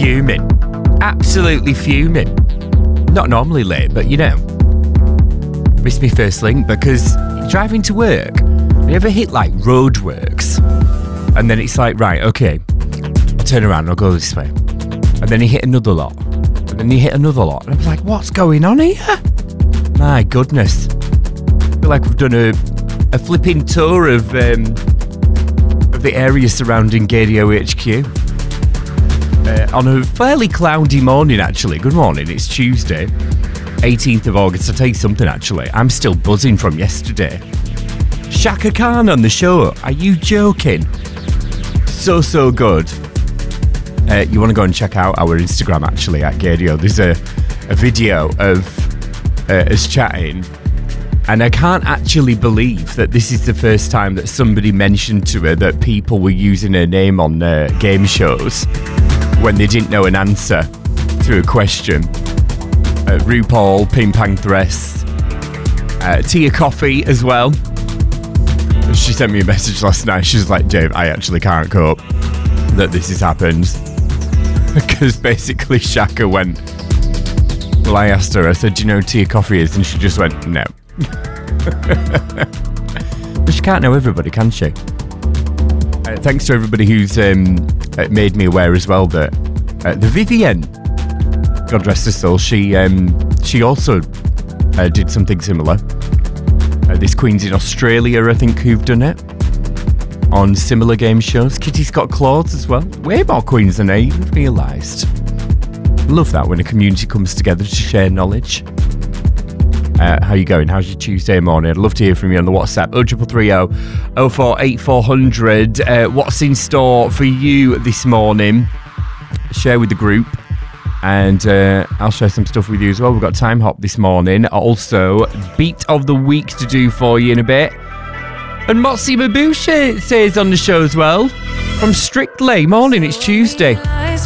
fuming. Absolutely fuming. Not normally late, but missed my first link because driving to work, I ever hit like roadworks, and then it's like, right, okay, I'll turn around and I'll go this way. And then you hit another lot. And then you hit another lot. And I was like, what's going on here? My goodness. I feel like we've done a flipping tour of the area surrounding Gadio HQ. On a fairly cloudy morning, actually. Good morning, it's Tuesday, 18th of August. I'll tell you something, actually. I'm still buzzing from yesterday. Shaka Khan on the show. Are you joking? So good. You want to go and check out our Instagram, actually, at Gadio. There's a video of us chatting, and I can't actually believe that this is the first time that somebody mentioned to her that people were using her name on game shows when they didn't know an answer to a question. RuPaul, Ping Pang Thress, Tia Coffee as well. She sent me a message last night. She was like, Dave, I actually can't cope that this has happened. Because basically Shaka went, well, I asked her, I said, do you know who Tia Coffee is? And she just went, no. But she can't know everybody, can she? Thanks to everybody who's made me aware as well that the Vivienne, God rest her soul, she also did something similar. There's queens in Australia, I think, who've done it on similar game shows. Kitty Scott Claus as well. Way more queens than I even realised. Love that when a community comes together to share knowledge. How you going? How's your Tuesday morning? I'd love to hear from you on the WhatsApp 0330 048400. What's in store for you this morning? Share with the group, and I'll share some stuff with you as well. We've got Time Hop this morning. Also, Beat of the Week to do for you in a bit. And Motsi Mabusha says on the show as well, from Strictly. Morning, it's Tuesday.